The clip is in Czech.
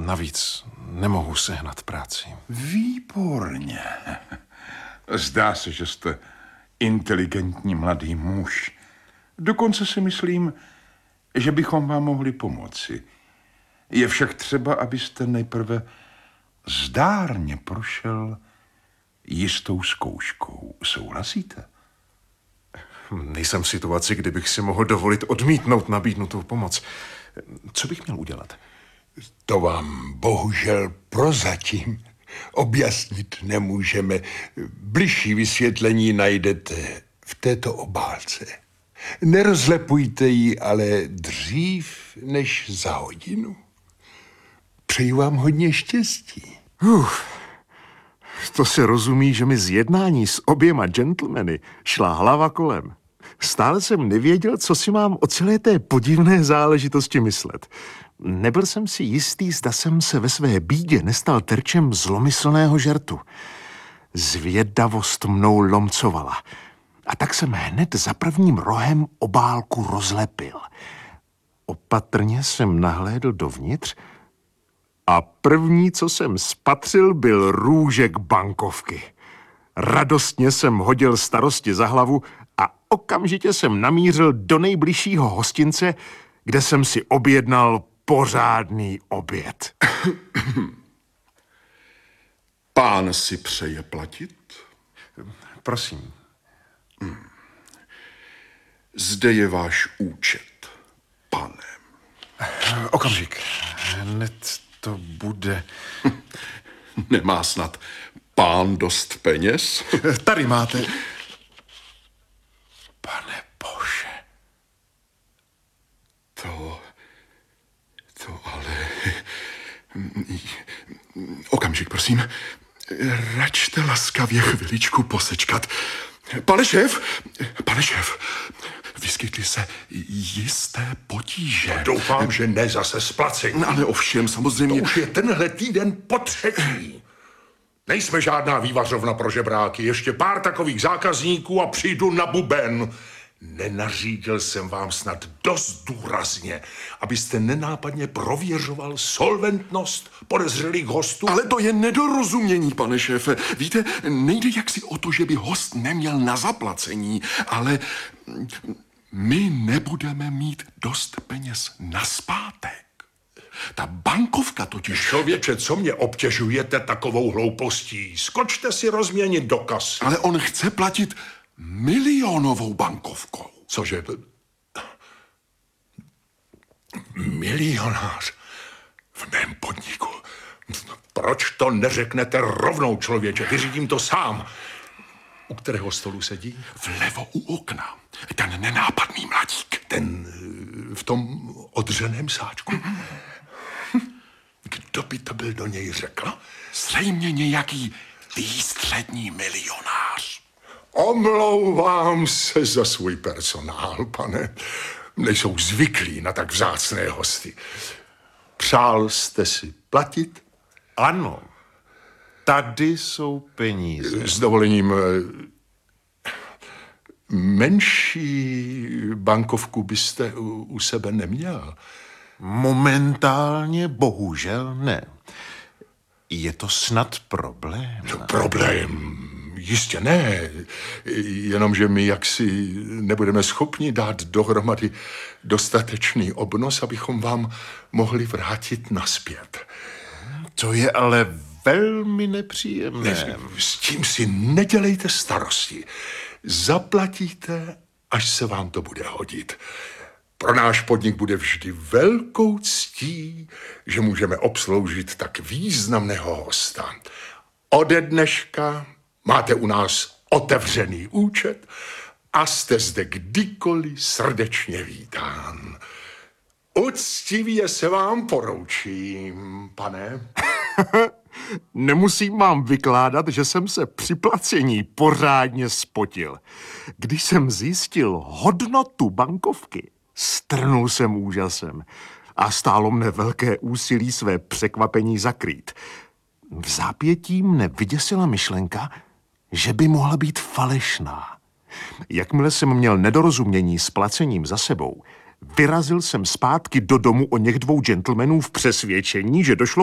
Navíc nemohu sehnat práci. Výborně. Zdá se, že jste inteligentní mladý muž. Dokonce si myslím, že bychom vám mohli pomoci. Je však třeba, abyste nejprve zdárně prošel jistou zkouškou. Souhlasíte? Nejsem v situaci, kdy bych si mohl dovolit odmítnout nabídnutou pomoc. Co bych měl udělat? To vám bohužel prozatím objasnit nemůžeme. Bližší vysvětlení najdete v této obálce. Nerozlepujte ji ale dřív než za hodinu. Přeji vám hodně štěstí. To se rozumí, že mi z jednání s oběma gentlemany šla hlava kolem. Stále jsem nevěděl, co si mám o celé té podivné záležitosti myslet. Nebyl jsem si jistý, zda jsem se ve své bídě nestal terčem zlomyslného žertu. Zvědavost mnou lomcovala. A tak jsem hned za prvním rohem obálku rozlepil. Opatrně jsem nahlédl dovnitř a první, co jsem spatřil, byl růžek bankovky. Radostně jsem hodil starosti za hlavu a okamžitě jsem namířil do nejbližšího hostince, kde jsem si objednal pořádný oběd. Pán si přeje platit? Prosím. Zde je váš účet, pane. Okamžik. Hned to bude. Nemá snad pán dost peněz? Tady máte. Pane Bože. To ale... Okamžik, prosím. Račte laskavě chviličku posečkat. Pane šéf, vyskytly se jisté potíže. Doufám, že ne zase splacení. Ale ovšem, samozřejmě... To už je tenhle týden potřetí. Nejsme žádná vývařovna pro žebráky. Ještě pár takových zákazníků a přijdu na buben. Nenařídil jsem vám snad dost důrazně, abyste nenápadně prověřoval solventnost podezřelých hostů? Ale to je nedorozumění, pane šéfe. Víte, nejde jaksi o to, že by host neměl na zaplacení, ale my nebudeme mít dost peněz nazpátek. Ta bankovka totiž... Člověče, co mě obtěžujete takovou hloupostí? Skočte si rozměnit dokaz. Ale on chce platit milionovou bankovkou. Cože? Milionář v mém podniku. Proč to neřeknete rovnou, člověče? Vyřídím to sám. U kterého stolu sedí? Vlevo u okna. Ten nenápadný mladík. Ten v tom odřeném sáčku? Kdo by to byl do něj řekl? Zřejmě nějaký výstřední milionář. Omlouvám se za svůj personál, pane. Nejsou zvyklí na tak vzácné hosty. Přál jste si platit? Ano. Tady jsou peníze. S dovolením, menší bankovku byste u sebe neměl? Momentálně bohužel ne. Je to snad problém? Problém? Jistě ne. Jenomže my jaksi nebudeme schopni dát dohromady dostatečný obnos, abychom vám mohli vrátit nazpět. To je ale velmi nepříjemné. S tím si nedělejte starosti. Zaplatíte, až se vám to bude hodit. Pro náš podnik bude vždy velkou ctí, že můžeme obsloužit tak významného hosta. Ode dneška máte u nás otevřený účet a jste zde kdykoliv srdečně vítán. Uctivě se vám poroučím, pane. Nemusím vám vykládat, že jsem se při placení pořádně spotil. Když jsem zjistil hodnotu bankovky, strnul jsem úžasem a stálo mne velké úsilí své překvapení zakrýt. V zápětí mne vyděsila myšlenka, že by mohla být falešná. Jakmile jsem měl nedorozumění s placením za sebou, vyrazil jsem zpátky do domu o něch dvou gentlemanů v přesvědčení, že došlo